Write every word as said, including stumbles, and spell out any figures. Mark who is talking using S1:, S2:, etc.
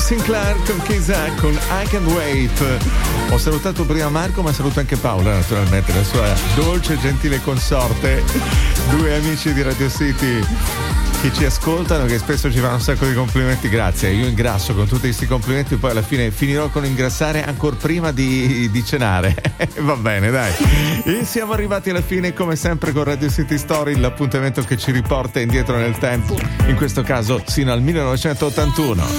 S1: Sinclair con Chissà con I Can't Wait. Ho salutato prima Marco, ma saluto anche Paola, naturalmente, la sua dolce e gentile consorte, due amici di Radio City che ci ascoltano, che spesso ci fanno un sacco di complimenti. Grazie, io ingrasso con tutti questi complimenti, poi alla fine finirò con ingrassare ancora prima di, di cenare. Va bene, dai. E siamo arrivati alla fine, come sempre, con Radio City Story, l'appuntamento che ci riporta indietro nel tempo, in questo caso sino al millenovecentottantuno.